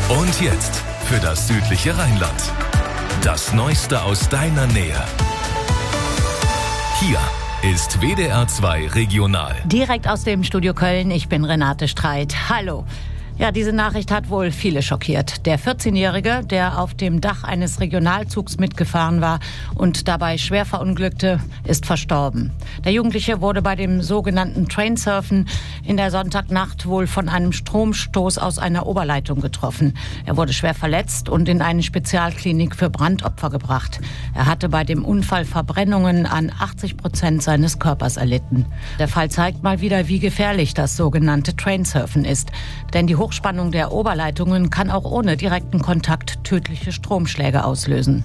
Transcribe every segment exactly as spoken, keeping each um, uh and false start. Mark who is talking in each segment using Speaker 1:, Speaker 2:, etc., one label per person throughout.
Speaker 1: Und jetzt für das südliche Rheinland. Das Neueste aus deiner Nähe. Hier ist W D R zwei Regional.
Speaker 2: Direkt aus dem Studio Köln, ich bin Renate Streit. Hallo. Ja, diese Nachricht hat wohl viele schockiert. Der vierzehnjährige, der auf dem Dach eines Regionalzugs mitgefahren war und dabei schwer verunglückte, ist verstorben. Der Jugendliche wurde bei dem sogenannten Trainsurfen in der Sonntagnacht wohl von einem Stromstoß aus einer Oberleitung getroffen. Er wurde schwer verletzt und in eine Spezialklinik für Brandopfer gebracht. Er hatte bei dem Unfall Verbrennungen an achtzig Prozent seines Körpers erlitten. Der Fall zeigt mal wieder, wie gefährlich das sogenannte Trainsurfen ist. Denn die Hochspannung der Oberleitungen kann auch ohne direkten Kontakt tödliche Stromschläge auslösen.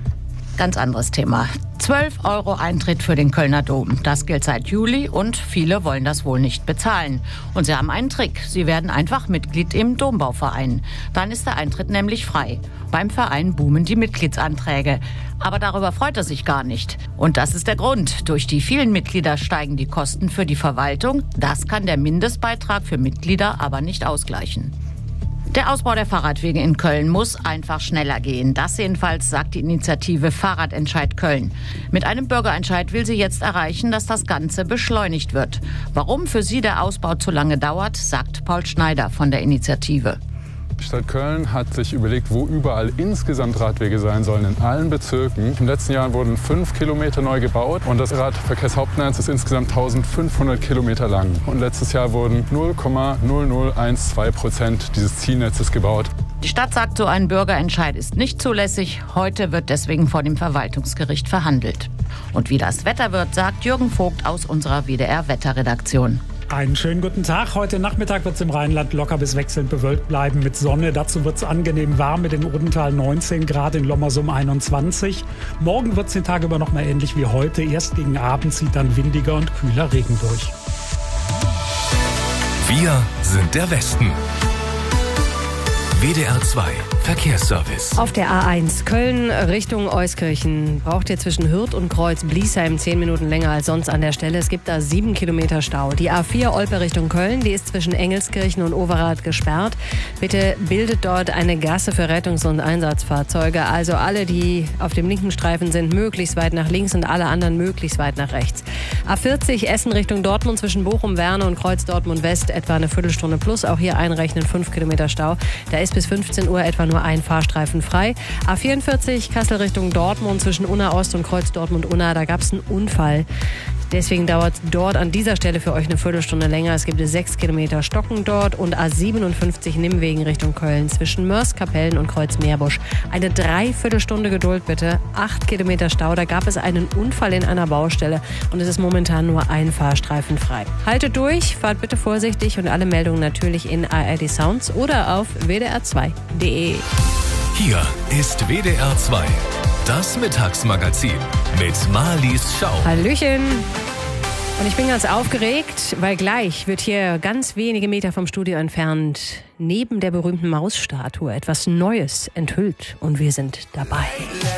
Speaker 2: Ganz anderes Thema. zwölf Euro Eintritt für den Kölner Dom. Das gilt seit Juli und viele wollen das wohl nicht bezahlen. Und sie haben einen Trick. Sie werden einfach Mitglied im Dombauverein. Dann ist der Eintritt nämlich frei. Beim Verein boomen die Mitgliedsanträge. Aber darüber freut er sich gar nicht. Und das ist der Grund. Durch die vielen Mitglieder steigen die Kosten für die Verwaltung. Das kann der Mindestbeitrag für Mitglieder aber nicht ausgleichen. Der Ausbau der Fahrradwege in Köln muss einfach schneller gehen. Das jedenfalls sagt die Initiative Fahrradentscheid Köln. Mit einem Bürgerentscheid will sie jetzt erreichen, dass das Ganze beschleunigt wird. Warum für sie der Ausbau zu lange dauert, sagt Paul Schneider von der Initiative.
Speaker 3: Die Stadt Köln hat sich überlegt, wo überall insgesamt Radwege sein sollen, in allen Bezirken. In den letzten Jahren wurden fünf Kilometer neu gebaut und das Radverkehrshauptnetz ist insgesamt eintausendfünfhundert Kilometer lang. Und letztes Jahr wurden null Komma null null eins zwei Prozent dieses Zielnetzes gebaut.
Speaker 2: Die Stadt sagt, so ein Bürgerentscheid ist nicht zulässig. Heute wird deswegen vor dem Verwaltungsgericht verhandelt. Und wie das Wetter wird, sagt Jürgen Vogt aus unserer W D R-Wetterredaktion.
Speaker 4: Einen schönen guten Tag. Heute Nachmittag wird es im Rheinland locker bis wechselnd bewölkt bleiben mit Sonne. Dazu wird es angenehm warm mit dem Odental neunzehn Grad, in Lommersum einundzwanzig. Morgen wird es den Tag über noch mal ähnlich wie heute. Erst gegen Abend zieht dann windiger und kühler Regen durch.
Speaker 1: Wir sind der Westen. W D R zwei Verkehrsservice.
Speaker 5: Auf der A eins Köln Richtung Euskirchen braucht ihr zwischen Hürth und Kreuz-Bliesheim zehn Minuten länger als sonst an der Stelle. Es gibt da sieben Kilometer Stau. Die A vier Olpe Richtung Köln, die ist zwischen Engelskirchen und Overath gesperrt. Bitte bildet dort eine Gasse für Rettungs- und Einsatzfahrzeuge. Also alle, die auf dem linken Streifen sind, möglichst weit nach links und alle anderen möglichst weit nach rechts. A vierzig Essen Richtung Dortmund zwischen Bochum-Werne und Kreuz Dortmund West etwa eine Viertelstunde plus. Auch hier einrechnen fünf Kilometer Stau. Da ist bis fünfzehn Uhr etwa nur ein Fahrstreifen frei. A vierundvierzig Kassel Richtung Dortmund zwischen Unna Ost und Kreuz Dortmund-Unna. Da gab es einen Unfall. Deswegen dauert es dort an dieser Stelle für euch eine Viertelstunde länger. Es gibt sechs Kilometer Stocken dort und A siebenundfünfzig Nimmwegen Richtung Köln zwischen Mörs, Kapellen und Kreuz Meerbusch. Eine Dreiviertelstunde Geduld bitte. Acht Kilometer Stau. Da gab es einen Unfall in einer Baustelle und es ist momentan nur ein Fahrstreifen frei. Haltet durch, fahrt bitte vorsichtig und alle Meldungen natürlich in A R D Sounds oder auf w d r zwei punkt d e.
Speaker 1: Hier ist W D R zwei. Das Mittagsmagazin mit Marlies Schau.
Speaker 5: Hallöchen. Und ich bin ganz aufgeregt, weil gleich wird hier ganz wenige Meter vom Studio entfernt neben der berühmten Mausstatue etwas Neues enthüllt und wir sind dabei.